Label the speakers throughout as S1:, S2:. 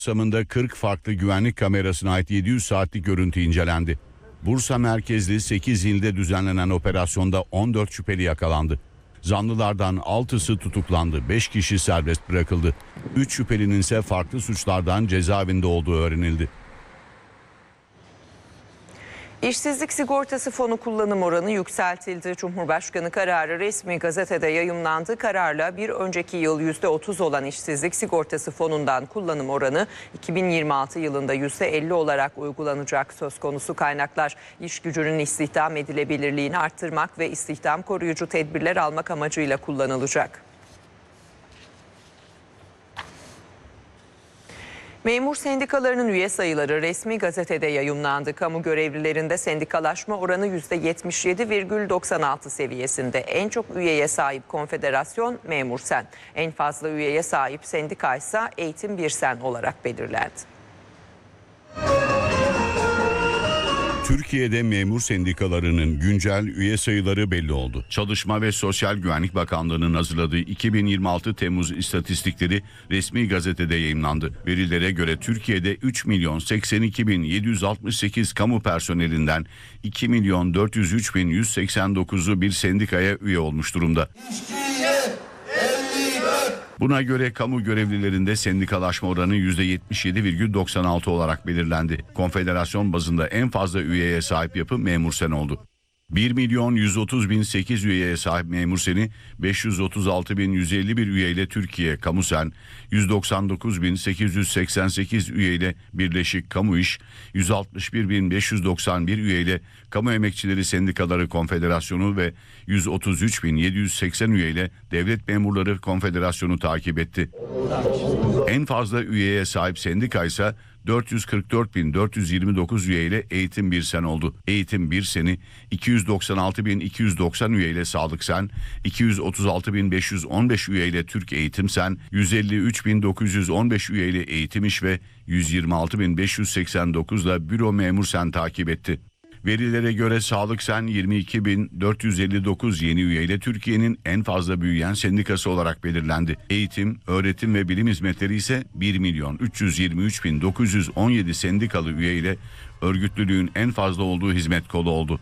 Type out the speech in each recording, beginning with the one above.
S1: Kapsamında 40 farklı güvenlik kamerasına ait 700 saatlik görüntü incelendi. Bursa merkezli 8 ilde düzenlenen operasyonda 14 şüpheli yakalandı. Zanlılardan 6'sı tutuklandı, 5 kişi serbest bırakıldı. 3 şüphelinin ise farklı suçlardan cezaevinde olduğu öğrenildi.
S2: İşsizlik sigortası fonu kullanım oranı yükseltildi. Cumhurbaşkanı kararı resmi gazetede yayımlandı. Kararla bir önceki yıl %30 olan işsizlik sigortası fonundan kullanım oranı 2026 yılında %50 olarak uygulanacak. Söz konusu kaynaklar iş gücünün istihdam edilebilirliğini arttırmak ve istihdam koruyucu tedbirler almak amacıyla kullanılacak. Memur sendikalarının üye sayıları resmi gazetede yayımlandı. Kamu görevlilerinde sendikalaşma oranı %77,96 seviyesinde. En çok üyeye sahip konfederasyon Memur Sen. En fazla üyeye sahip sendika ise Eğitim Birsen olarak belirlendi.
S1: Türkiye'de memur sendikalarının güncel üye sayıları belli oldu. Çalışma ve Sosyal Güvenlik Bakanlığı'nın hazırladığı 2026 Temmuz istatistikleri resmi gazetede yayımlandı. Verilere göre Türkiye'de 3.082.768 kamu personelinden 2.403.189'u bir sendikaya üye olmuş durumda. Buna göre kamu görevlilerinde sendikalaşma oranı %77,96 olarak belirlendi. Konfederasyon bazında en fazla üyeye sahip yapı Memur Sen oldu. 1.130.008 üyeye sahip Memur Sen'i 536.151 üyeyle Türkiye Kamu Sen, 199.888 üyeyle Birleşik Kamu İş, 161.591 üyeyle Kamu Emekçileri Sendikaları Konfederasyonu ve 133.780 üyeyle Devlet Memurları Konfederasyonu takip etti. En fazla üyeye sahip sendika ise 444.429 üyeyle Eğitim Birsen oldu. Eğitim Birsen'i 296.290 üyeyle Sağlık Sen, 236.515 üyeyle Türk Eğitim Sen, 153.915 üyeyle Eğitim İş ve 126.589 ile Büro Memur Sen takip etti. Verilere göre Sağlık Sen 22.459 yeni üyeyle Türkiye'nin en fazla büyüyen sendikası olarak belirlendi. Eğitim, öğretim ve bilim hizmetleri ise 1.323.917 sendikalı üyeyle örgütlülüğün en fazla olduğu hizmet kolu oldu.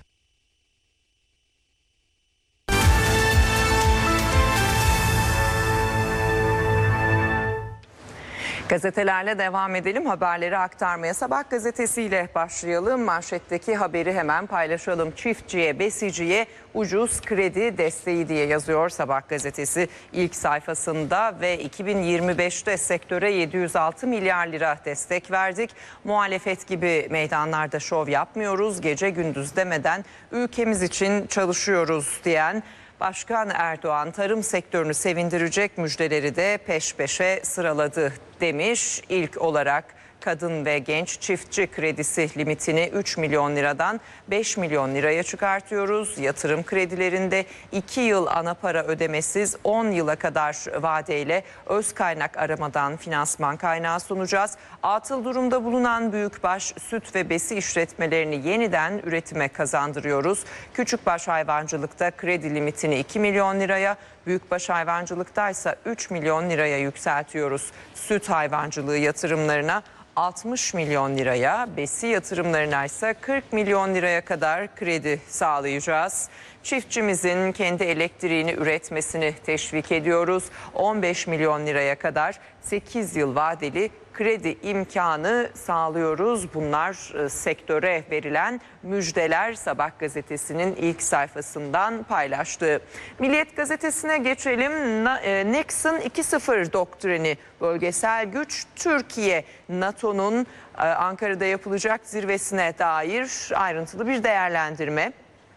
S2: Gazetelerle devam edelim. Haberleri aktarmaya Sabah gazetesiyle başlayalım. Manşetteki haberi hemen paylaşalım. Çiftçiye, besiciye ucuz kredi desteği diye yazıyor Sabah gazetesi ilk sayfasında ve 2025'te sektöre 706 milyar lira destek verdik. Muhalefet gibi meydanlarda şov yapmıyoruz. Gece gündüz demeden ülkemiz için çalışıyoruz diyen Başkan Erdoğan tarım sektörünü sevindirecek müjdeleri de peş peşe sıraladı demiş. İlk olarak kadın ve genç çiftçi kredisi limitini 3 milyon liradan 5 milyon liraya çıkartıyoruz. Yatırım kredilerinde 2 yıl ana para ödemesiz 10 yıla kadar vadeyle öz kaynak aramadan finansman kaynağı sunacağız. Atıl durumda bulunan büyükbaş süt ve besi işletmelerini yeniden üretime kazandırıyoruz. Küçükbaş hayvancılıkta kredi limitini 2 milyon liraya, büyükbaş hayvancılıkta ise 3 milyon liraya yükseltiyoruz. Süt hayvancılığı yatırımlarına 60 milyon liraya, besi yatırımlarına ise 40 milyon liraya kadar kredi sağlayacağız. Çiftçimizin kendi elektriğini üretmesini teşvik ediyoruz. 15 milyon liraya kadar 8 yıl vadeli kredi imkanı sağlıyoruz. Bunlar sektöre verilen müjdeler. Sabah gazetesinin ilk sayfasından paylaştığı. Milliyet gazetesine geçelim. Nixon 2.0 doktrini bölgesel güç Türkiye NATO'nun Ankara'da yapılacak zirvesine dair ayrıntılı bir değerlendirme.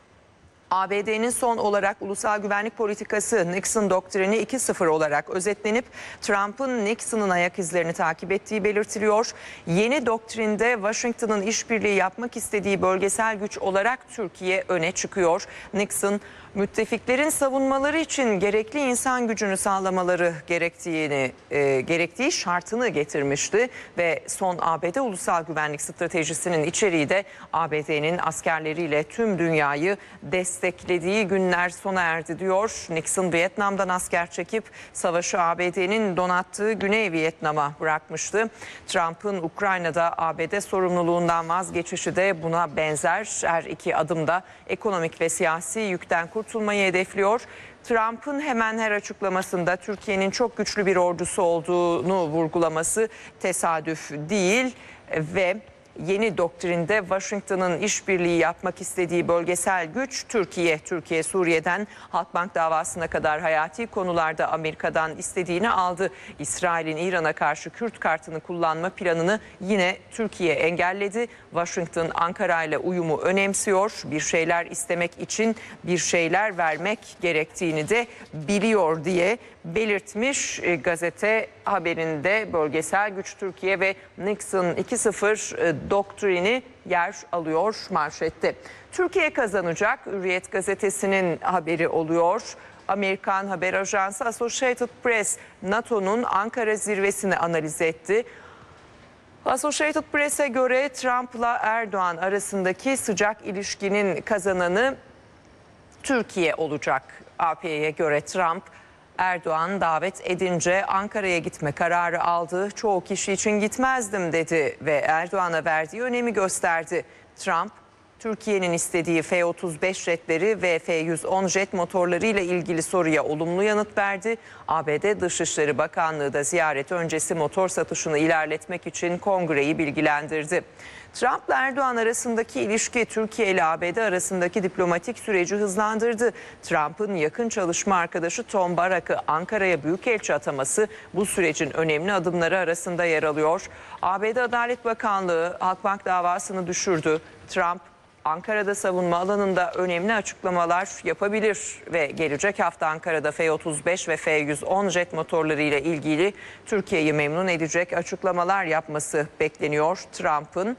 S2: ABD'nin son olarak ulusal güvenlik politikası Nixon doktrini 2.0 olarak özetlenip Trump'ın Nixon'ın ayak izlerini takip ettiği belirtiliyor. Yeni doktrinde Washington'ın işbirliği yapmak istediği bölgesel güç olarak Türkiye öne çıkıyor. Nixon Müttefiklerin savunmaları için gerekli insan gücünü sağlamaları gerektiği şartını getirmişti ve son ABD ulusal güvenlik stratejisinin içeriği de ABD'nin askerleriyle tüm dünyayı desteklediği günler sona erdi diyor. Nixon Vietnam'dan asker çekip savaşı ABD'nin donattığı Güney Vietnam'a bırakmıştı. Trump'ın Ukrayna'da ABD sorumluluğundan vazgeçişi de buna benzer. Her iki adımda ekonomik ve siyasi yükten kurtulmayı hedefliyor. Trump'ın hemen her açıklamasında Türkiye'nin çok güçlü bir ordusu olduğunu vurgulaması tesadüf değil ve yeni doktrinde Washington'ın işbirliği yapmak istediği bölgesel güç Türkiye. Türkiye Suriye'den Halkbank davasına kadar hayati konularda Amerika'dan istediğini aldı. İsrail'in İran'a karşı Kürt kartını kullanma planını yine Türkiye engelledi. Washington Ankara ile uyumu önemsiyor. Bir şeyler istemek için bir şeyler vermek gerektiğini de biliyor diye belirtmiş. Gazete haberinde bölgesel güç Türkiye ve Nixon 2-0 doktrini yer alıyor manşette. Türkiye kazanacak, Hürriyet gazetesinin haberi oluyor. Amerikan haber ajansı Associated Press NATO'nun Ankara zirvesini analiz etti. Associated Press'e göre Trump'la Erdoğan arasındaki sıcak ilişkinin kazananı Türkiye olacak. AP'ye göre Trump, Erdoğan davet edince Ankara'ya gitme kararı aldı. Çoğu kişi için gitmezdim dedi ve Erdoğan'a verdiği önemi gösterdi. Trump, Türkiye'nin istediği F-35 jetleri ve F-110 jet motorları ile ilgili soruya olumlu yanıt verdi. ABD Dışişleri Bakanlığı da ziyaret öncesi motor satışını ilerletmek için Kongre'yi bilgilendirdi. Trump'la Erdoğan arasındaki ilişki Türkiye ile ABD arasındaki diplomatik süreci hızlandırdı. Trump'ın yakın çalışma arkadaşı Tom Barrack'ı Ankara'ya büyükelçi ataması bu sürecin önemli adımları arasında yer alıyor. ABD Adalet Bakanlığı Halkbank davasını düşürdü. Trump, Ankara'da savunma alanında önemli açıklamalar yapabilir ve gelecek hafta Ankara'da F-35 ve F-110 jet motorları ile ilgili Türkiye'yi memnun edecek açıklamalar yapması bekleniyor. Trump'ın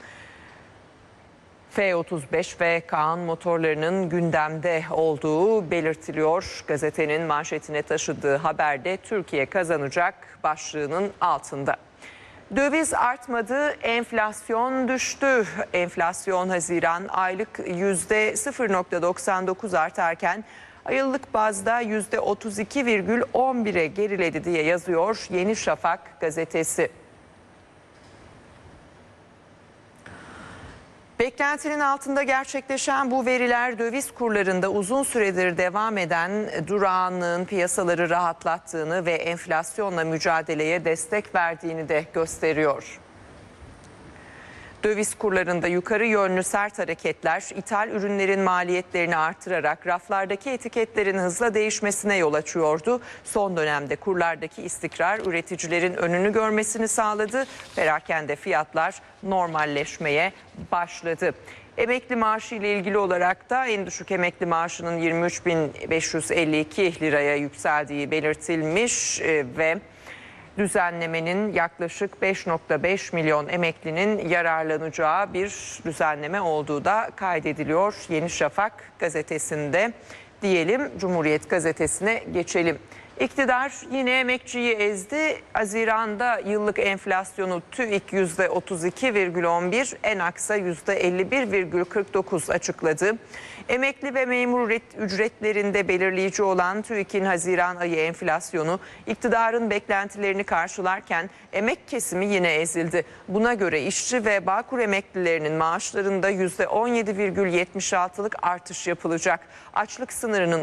S2: F-35 ve Kaan motorlarının gündemde olduğu belirtiliyor. Gazetenin manşetine taşıdığı haberde Türkiye kazanacak başlığının altında. Döviz artmadı, enflasyon düştü. Enflasyon Haziran aylık %0,99 artarken aylık bazda %32,11'e geriledi diye yazıyor Yeni Şafak gazetesi. Beklentinin altında gerçekleşen bu veriler döviz kurlarında uzun süredir devam eden durağanlığın piyasaları rahatlattığını ve enflasyonla mücadeleye destek verdiğini de gösteriyor. Döviz kurlarında yukarı yönlü sert hareketler ithal ürünlerin maliyetlerini artırarak raflardaki etiketlerin hızla değişmesine yol açıyordu. Son dönemde kurlardaki istikrar üreticilerin önünü görmesini sağladı. Perakende fiyatlar normalleşmeye başladı. Emekli maaşı ile ilgili olarak da en düşük emekli maaşının 23.552 liraya yükseldiği belirtilmiş ve düzenlemenin yaklaşık 5,5 milyon emeklinin yararlanacağı bir düzenleme olduğu da kaydediliyor Yeni Şafak gazetesinde. Diyelim Cumhuriyet gazetesine geçelim. İktidar yine emekçiyi ezdi. Haziran'da yıllık enflasyonu TÜİK %32,11, Enaksa %51,49 açıkladı. Emekli ve memur ücretlerinde belirleyici olan TÜİK'in Haziran ayı enflasyonu iktidarın beklentilerini karşılarken emek kesimi yine ezildi. Buna göre işçi ve Bağkur emeklilerinin maaşlarında %17,76'lık artış yapılacak. Açlık sınırının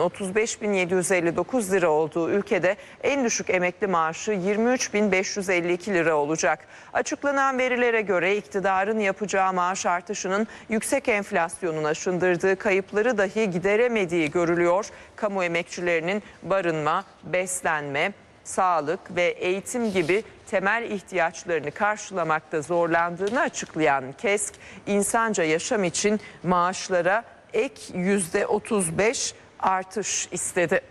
S2: 35.759 lira olduğu ülkede en düşük emekli maaşı 23.552 lira olacak. Açıklanan verilere göre iktidarın yapacağı maaş artışının yüksek enflasyonun aşındırdığı kayıpları dahi gideremediği görülüyor. Kamu emekçilerinin barınma, beslenme, sağlık ve eğitim gibi temel ihtiyaçlarını karşılamakta zorlandığını açıklayan KESK, insanca yaşam için maaşlara ek %35 artış istedi.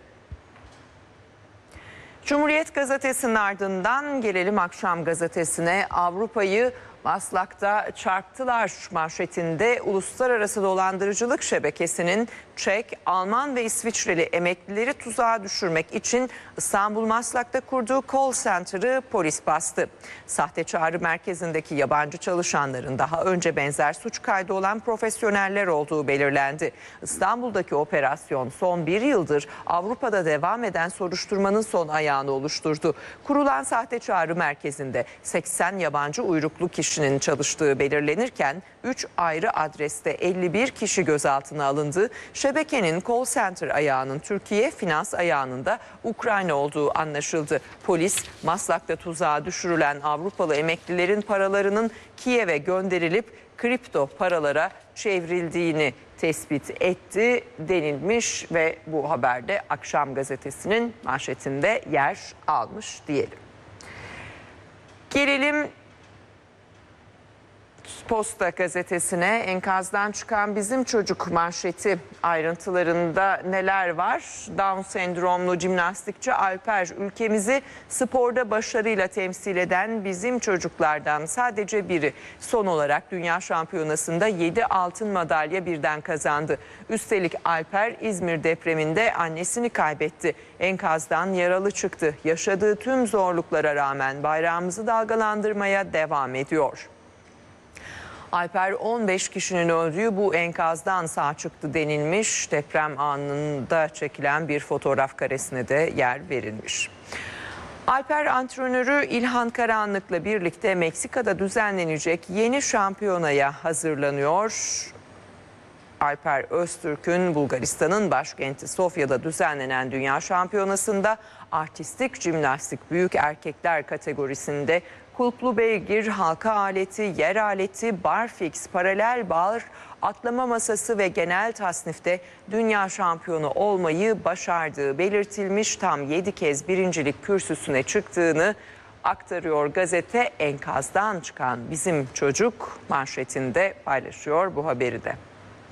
S2: Cumhuriyet gazetesinin ardından gelelim Akşam gazetesine. Avrupa'yı Maslak'ta çarptılar manşetinde uluslararası dolandırıcılık şebekesinin Çek, Alman ve İsviçreli emeklileri tuzağa düşürmek için İstanbul Maslak'ta kurduğu call center'ı polis bastı. Sahte çağrı merkezindeki yabancı çalışanların daha önce benzer suç kaydı olan profesyoneller olduğu belirlendi. İstanbul'daki operasyon son bir yıldır Avrupa'da devam eden soruşturmanın son ayağını oluşturdu. Kurulan sahte çağrı merkezinde 80 yabancı uyruklu kişinin çalıştığı belirlenirken 3 ayrı adreste 51 kişi gözaltına alındı. Şebekenin call center ayağının Türkiye, finans ayağının da Ukrayna olduğu anlaşıldı. Polis Maslak'ta tuzağa düşürülen Avrupalı emeklilerin paralarının Kiev'e gönderilip kripto paralara çevrildiğini tespit etti denilmiş ve bu haberde Akşam Gazetesi'nin manşetinde yer almış diyelim. Gelelim Posta gazetesine. Enkazdan çıkan bizim çocuk manşeti ayrıntılarında neler var? Down sendromlu jimnastikçi Alper, ülkemizi sporda başarıyla temsil eden bizim çocuklardan sadece biri. Son olarak Dünya Şampiyonası'nda 7 altın madalya birden kazandı. Üstelik Alper İzmir depreminde annesini kaybetti. Enkazdan yaralı çıktı. Yaşadığı tüm zorluklara rağmen bayrağımızı dalgalandırmaya devam ediyor. Alper 15 kişinin öldüğü bu enkazdan sağ çıktı denilmiş. Deprem anında çekilen bir fotoğraf karesine de yer verilmiş. Alper antrenörü İlhan Karanlık'la birlikte Meksika'da düzenlenecek yeni şampiyonaya hazırlanıyor. Alper Öztürk'ün Bulgaristan'ın başkenti Sofya'da düzenlenen Dünya Şampiyonası'nda artistik jimnastik büyük erkekler kategorisinde kulplu beygir, halka aleti, yer aleti, barfix, paralel bar, atlama masası ve genel tasnifte dünya şampiyonu olmayı başardığı belirtilmiş. Tam 7 kez birincilik kürsüsüne çıktığını aktarıyor gazete. Enkazdan çıkan bizim çocuk manşetinde paylaşıyor bu haberi de.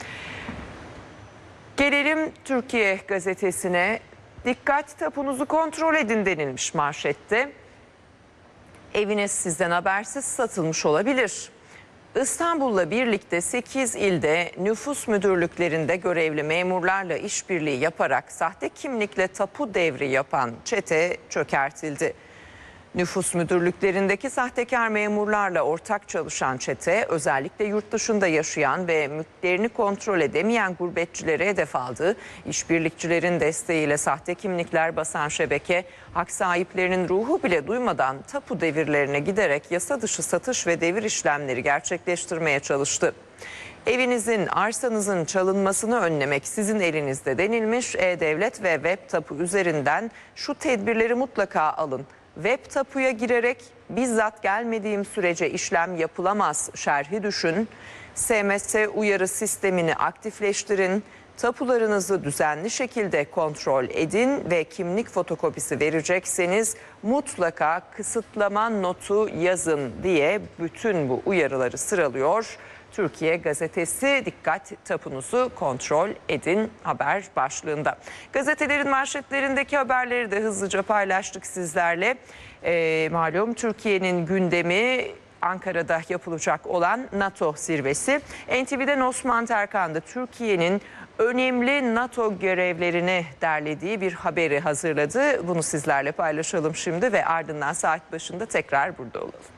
S2: Gelelim Türkiye gazetesine. Dikkat, tapunuzu kontrol edin denilmiş manşette. Eviniz sizden habersiz satılmış olabilir. İstanbul'la birlikte 8 ilde nüfus müdürlüklerinde görevli memurlarla işbirliği yaparak sahte kimlikle tapu devri yapan çete çökertildi. Nüfus müdürlüklerindeki sahtekar memurlarla ortak çalışan çete özellikle yurt dışında yaşayan ve mülklerini kontrol edemeyen gurbetçilere hedef aldı. İşbirlikçilerin desteğiyle sahte kimlikler basan şebeke hak sahiplerinin ruhu bile duymadan tapu devirlerine giderek yasa dışı satış ve devir işlemleri gerçekleştirmeye çalıştı. Evinizin, arsanızın çalınmasını önlemek sizin elinizde denilmiş. E-Devlet ve Web Tapu üzerinden şu tedbirleri mutlaka alın. Web tapuya girerek bizzat gelmediğim sürece işlem yapılamaz şerhi düşün. SMS uyarı sistemini aktifleştirin. Tapularınızı düzenli şekilde kontrol edin ve kimlik fotokopisi verecekseniz mutlaka kısıtlama notu yazın diye bütün bu uyarıları sıralıyor. Türkiye gazetesi, dikkat, tapunuzu kontrol edin haber başlığında. Gazetelerin manşetlerindeki haberleri de hızlıca paylaştık sizlerle. Malum Türkiye'nin gündemi Ankara'da yapılacak olan NATO zirvesi. NTV'den Osman Terkan da Türkiye'nin önemli NATO görevlerini derlediği bir haberi hazırladı. Bunu sizlerle paylaşalım şimdi ve ardından saat başında tekrar burada olalım.